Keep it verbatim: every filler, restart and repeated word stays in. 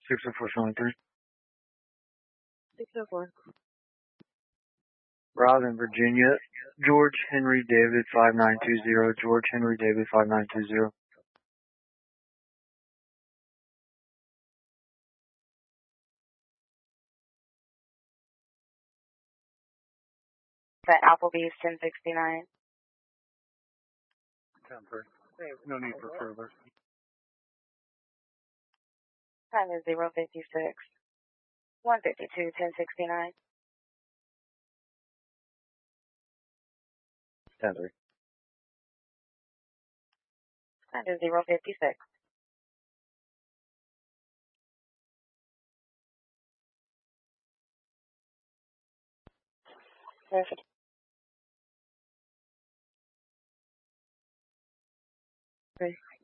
six oh four seven three. six oh four. Robin, Virginia. George Henry David five nine two zero. George Henry David five nine two zero. That Applebee's ten sixty-nine. ten three. No need for further. Time is zero fifty-six. one fifty-two, ten sixty-nine. ten three. Time is zero fifty-six. Perfect. Okay.